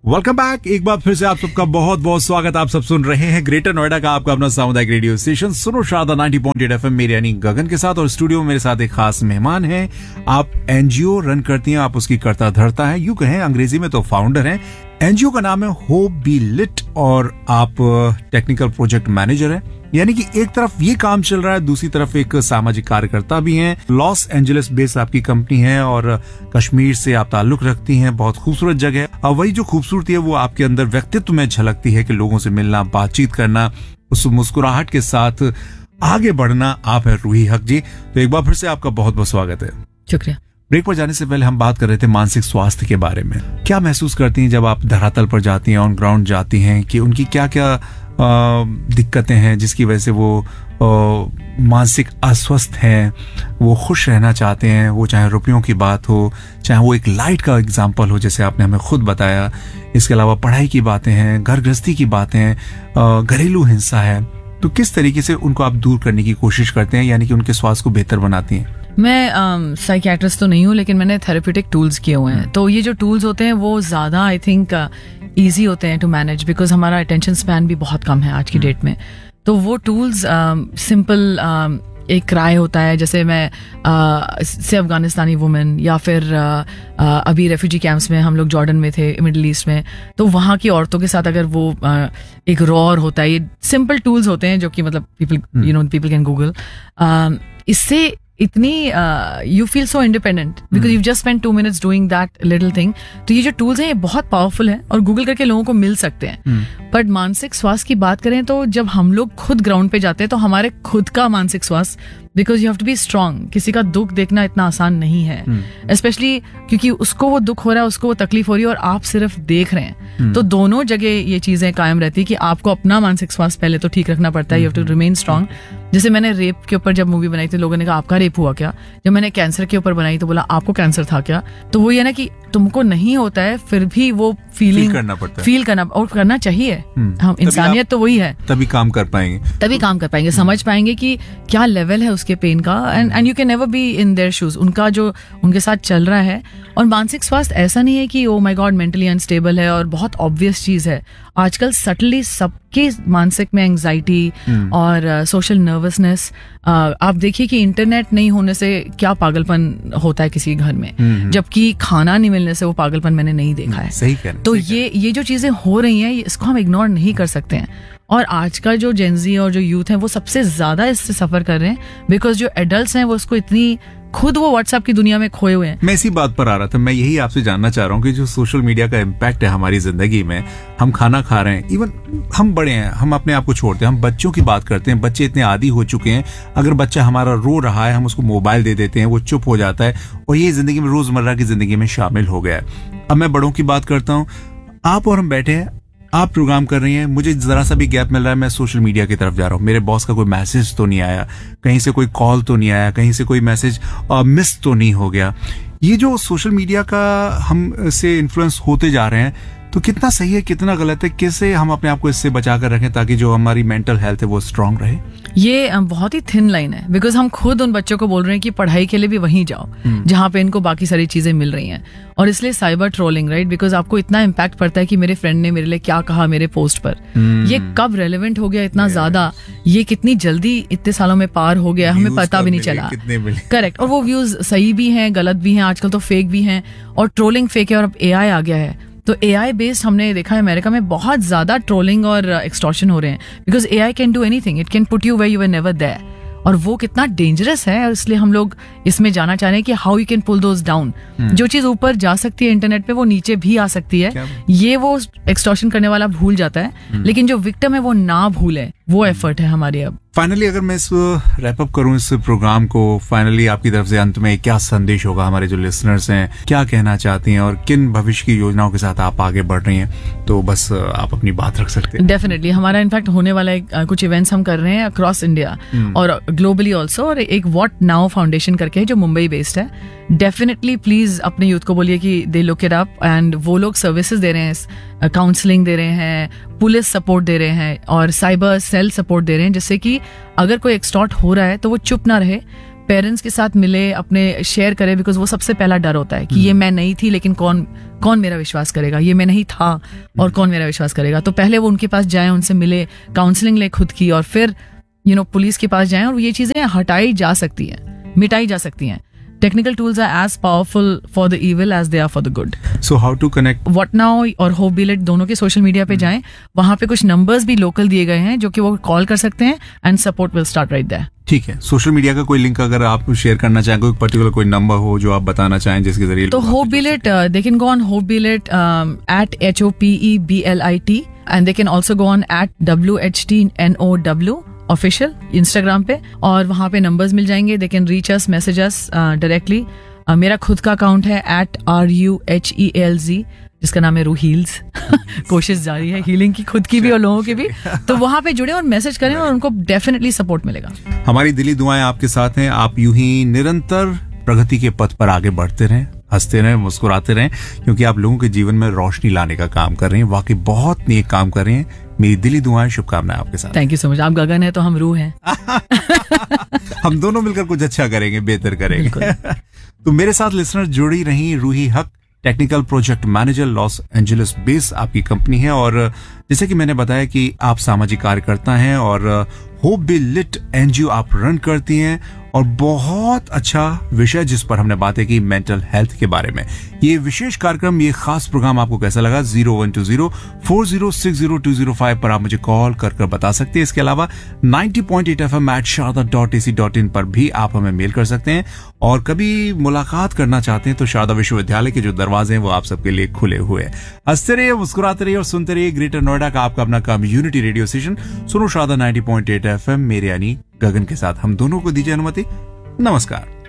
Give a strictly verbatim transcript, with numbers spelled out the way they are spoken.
Welcome back. एक बार फिर से आप सबका बहुत बहुत स्वागत। आप सब सुन रहे हैं ग्रेटर नोएडा का आपका अपना सामुदायिक रेडियो स्टेशन सुनो Sharda ninety point eight FM. मेरे यानी गगन के साथ, और स्टूडियो में मेरे साथ एक खास मेहमान हैं। आप एनजीओ रन करती हैं, आप उसकी कर्ता धर्ता हैं, यूं कहें अंग्रेजी में तो फाउंडर हैं। एनजीओ का नाम है होप बी लिट और आप टेक्निकल प्रोजेक्ट मैनेजर हैं। यानी कि एक तरफ ये काम चल रहा है, दूसरी तरफ एक सामाजिक कार्यकर्ता भी हैं। लॉस एंजलिस बेस्ड आपकी कंपनी है और कश्मीर से आप ताल्लुक रखती हैं। बहुत खूबसूरत जगह है, और वही जो खूबसूरती है वो आपके अंदर व्यक्तित्व में झलकती है कि लोगों से मिलना, बातचीत करना, उस मुस्कुराहट के साथ आगे बढ़ना। आप है रूही हक जी। तो एक बार फिर से आपका बहुत बहुत स्वागत है। शुक्रिया। ब्रेक पर जाने से पहले हम बात कर रहे थे मानसिक स्वास्थ्य के बारे में। क्या महसूस करती हैं जब आप धरातल पर जाती हैं, ऑन ग्राउंड जाती हैं, कि उनकी क्या क्या दिक्कतें हैं जिसकी वजह से वो आ, मानसिक अस्वस्थ हैं, वो खुश रहना चाहते हैं, वो चाहे रुपयों की बात हो, चाहे वो एक लाइट का एग्जाम्पल हो जैसे आपने हमें खुद बताया। इसके अलावा पढ़ाई की बातें हैं, घर गृहस्थी की बातें हैं, घरेलू हिंसा है। तो किस तरीके से उनको आप दूर करने की कोशिश करते हैं, यानी कि उनके स्वास्थ्य को बेहतर बनाती हैं? मैं साइकियाट्रिस्ट um, तो नहीं हूँ, लेकिन मैंने थेरेप्यूटिक टूल्स किए हुए हैं। तो ये जो टूल्स होते हैं वो ज़्यादा आई थिंक ईजी होते हैं टू मैनेज, बिकॉज हमारा अटेंशन स्पैन भी बहुत कम है आज की डेट में। तो वो टूल्स सिंपल um, एक क्राई होता है, जैसे मैं uh, से अफगानिस्तानी वुमेन, या फिर uh, uh, अभी रेफ्यूजी कैंप्स में हम लोग जॉर्डन में थे, मिडिल ईस्ट में, तो वहाँ की औरतों के साथ अगर वो uh, एक रॉर होता है, ये सिंपल टूल्स होते हैं जो कि मतलब people you know people can Google. इससे इतनी you feel so independent because you just spend two minutes doing that little thing. तो ये जो टूल्स हैं ये बहुत पावरफुल हैं और गूगल करके लोगों को मिल सकते हैं। बट मानसिक स्वास्थ्य की बात करें तो जब हम लोग खुद ग्राउंड पे जाते हैं तो हमारे खुद का मानसिक स्वास्थ्य, because you have to be strong. किसी का दुख देखना इतना आसान नहीं है, स्पेशली क्योंकि उसको वो दुख हो रहा है, उसको वो तकलीफ हो रही है और आप सिर्फ देख रहे हैं। तो दोनों जगह ये चीजें कायम रहती है कि आपको अपना मानसिक स्वास्थ्य पहले तो ठीक रखना पड़ता है। You have to remain strong. जैसे मैंने रेप के ऊपर जब मूवी बनाई थी, लोगों ने कहा आपका रेप हुआ क्या? जब मैंने कैंसर के ऊपर बनाई तो बोला आपको कैंसर था क्या? तो वो ये ना कि तुमको नहीं होता है, फिर भी वो फीलिंग करना पड़ता है, फील करना और करना चाहिए। हम इंसानियत तो वही है, तभी काम कर पाएंगे, तभी काम कर पाएंगे, समझ पाएंगे कि क्या लेवल है उसके पेन का। And and you can never be in their shoes, उनका जो उनके साथ चल रहा है। और मानसिक स्वास्थ्य ऐसा नहीं है कि oh my God mentally unstable है और बहुत ऑब्वियस चीज है। आजकल सटली सबके मानसिक में एंजाइटी और सोशल uh, नर्वसनेस। uh, आप देखिए कि इंटरनेट नहीं होने से क्या पागलपन होता है किसी घर में, जबकि खाना नहीं मिलने से वो पागलपन मैंने नहीं देखा है। सही कह रहे हैं, तो सही ये ये जो चीजें हो रही हैं इसको हम इग्नोर नहीं कर सकते हैं। और आज का जो जेनजी और जो यूथ है वो सबसे ज्यादा इससे सफर कर रहे हैं, बिकॉज जो एडल्ट्स हैं वो उसको इतनी खुद वो व्हाट्सएप की दुनिया में खोए हुए हैं। मैं इसी बात पर आ रहा था, मैं यही आपसे जानना चाह रहा हूँ कि जो सोशल मीडिया का इम्पैक्ट है हमारी जिंदगी में। हम खाना खा रहे हैं, इवन हम बड़े हैं, हम अपने आप को छोड़ते हैं, हम बच्चों की बात करते हैं। बच्चे इतने आदी हो चुके हैं, अगर बच्चा हमारा रो रहा है हम उसको मोबाइल दे देते हैं, वो चुप हो जाता है, और ये जिंदगी में रोजमर्रा की जिंदगी में शामिल हो गया है। अब मैं बड़ों की बात करता हूँ, आप और हम बैठे हैं, आप प्रोग्राम कर रही हैं, मुझे जरा सा भी गैप मिल रहा है मैं सोशल मीडिया की तरफ जा रहा हूँ। मेरे बॉस का कोई मैसेज तो नहीं आया, कहीं से कोई कॉल तो नहीं आया, कहीं से कोई मैसेज मिस तो नहीं हो गया। ये जो सोशल मीडिया का हम से इन्फ्लुएंस होते जा रहे हैं, तो कितना सही है कितना गलत है? कैसे हम अपने आप को इससे बचा कर रखें ताकि जो हमारी मेंटल हेल्थ है वो स्ट्रांग रहे? ये बहुत ही थिन लाइन है, बिकॉज हम खुद उन बच्चों को बोल रहे हैं कि पढ़ाई के लिए भी वहीं जाओ जहां पे इनको बाकी सारी चीजें मिल रही हैं। और इसलिए साइबर ट्रोलिंग, राइट, बिकॉज आपको इतना इम्पैक्ट पड़ता है कि मेरे फ्रेंड ने मेरे लिए क्या कहा मेरे पोस्ट पर। ये कब रेलेवेंट हो गया इतना ज्यादा, ये कितनी जल्दी इतने सालों में पार हो गया, हमें पता भी नहीं चला। करेक्ट। और वो व्यूज सही भी हैं, गलत भी हैं, आजकल तो फेक भी हैं, और ट्रोलिंग फेक है। और अब एआई आ गया है, तो एआई बेस्ड हमने देखा है अमेरिका में बहुत ज्यादा ट्रोलिंग और एक्सटॉर्शन हो रहे हैं, because AI can do anything, it can put you where you were never there. और वो कितना डेंजरस है, इसलिए हम लोग इसमें जाना चाह रहे हैं कि how you can pull those down. जो चीज ऊपर जा सकती है इंटरनेट पे, वो नीचे भी आ सकती है। ये वो एक्सटॉर्शन करने वाला भूल जाता है, लेकिन जो विक्टिम है वो ना भूले, वो एफर्ट है हमारी। अब फाइनली अगर मैं इस रैप अप करूं इस प्रोग्राम को, फाइनली आपकी तरफ से अंत में क्या संदेश होगा हमारे जो लिसनर्स हैं, क्या कहना चाहती हैं और किन भविष्य की योजनाओं के साथ आप आगे बढ़ रही हैं? तो बस आप अपनी बात रख सकते हैं। डेफिनेटली हमारा इनफैक्ट होने वाला एक, कुछ इवेंट्स हम कर रहे हैं अक्रॉस इंडिया और ग्लोबली ऑल्सो, और एक व्हाट नाउ फाउंडेशन करके है जो मुंबई बेस्ड है। डेफिनेटली प्लीज अपने यूथ को बोलिए कि they look it up, and वो लोग सर्विसेज दे रहे हैं, काउंसलिंग दे रहे हैं, पुलिस सपोर्ट दे रहे हैं और साइबर सेल सपोर्ट दे रहे हैं, जिससे कि अगर कोई एक्सटॉर्ट हो रहा है तो वो चुप ना रहे, पेरेंट्स के साथ मिले, अपने शेयर करे, बिकॉज वो सबसे पहला डर होता है कि ये मैं नहीं थी लेकिन कौन कौन मेरा विश्वास करेगा, ये मैं नहीं था और कौन मेरा विश्वास करेगा। तो पहले वो उनके पास जाए, उनसे मिले, काउंसलिंग ले खुद की, और फिर यू नो पुलिस के पास जाएं, और ये चीजें हटाई जा सकती हैं, मिटाई जा सकती हैं। Technical tools are as powerful for the evil as they are for the good. So how to connect? What now और होप बी लेट दोनों के सोशल मीडिया पे जाएं, वहां पे कुछ नंबर्स भी लोकल दिए गए हैं जो कि वो कॉल कर सकते हैं, and support will start right there. ठीक है, सोशल मीडिया का कोई लिंक अगर आप शेयर करना चाहें, कोई पर्टिकुलर कोई नंबर हो जो आप बताना चाहें जिसके जरिए तो hope B late, they can go on hope B late at H O P E B L I T, and they can also go on eight W H T N O W official Instagram पे, और वहां पे numbers मिल जाएंगे। They can reach us, message us directly. मेरा खुद का account है eight are U H E L G, जिसका नाम है रू हील्स। कोशिश जारी है हीलिंग की, खुद की भी और लोगों की भी। तो वहां पे जुड़े और मैसेज करें, और उनको डेफिनेटली सपोर्ट मिलेगा। हमारी दिली दुआएं आपके साथ हैं। आप यूं ही निरंतर प्रगति के पथ पर आगे बढ़ते रहें, हंसते रहें, मुस्कुराते रहें, क्योंकि आप लोगों के जीवन में रोशनी लाने का काम कर रहे हैं। वाकई बहुत नेक काम कर रहे हैं। मेरी दिली दुआएं, शुभकामनाएं आपके साथ। Thank you so much. आप गगन है तो हम रूह हैं। हम दोनों मिलकर कुछ अच्छा करेंगे, बेहतर करेंगे। तो मेरे साथ लिसनर जुड़ी रही रूही हक, technical project manager, Los Angeles base आपकी कंपनी है, और जैसे कि मैंने बताया कि आप सामाजिक कार्यकर्ता हैं, और होप बी लिट एनजीओ आप रन करती हैं, और बहुत अच्छा विषय जिस पर हमने बातें की, मेंटल हेल्थ के बारे में। ये विशेष कार्यक्रम, ये खास प्रोग्राम आपको कैसा लगा? Zero one two zero four zero six zero to zero five पर आप मुझे कॉल कर कर बता सकते हैं। इसके अलावा ninety point eight F M eight Sharda dot A C dot in पर भी आप हमें मेल कर सकते हैं, और कभी मुलाकात करना चाहते हैं तो शारदा विश्वविद्यालय के जो दरवाजे हैं वो आप सबके लिए खुले हुए हैं। हंसते रहिए, मुस्कुराते रहिए और सुनते रहिए ग्रेटर नोएडा का आपका अपना कम्युनिटी रेडियो स्टेशन सुनो Sharda ninety point eight F M. मेरे यानी गगन के साथ हम दोनों को दीजिए अनुमति। नमस्कार।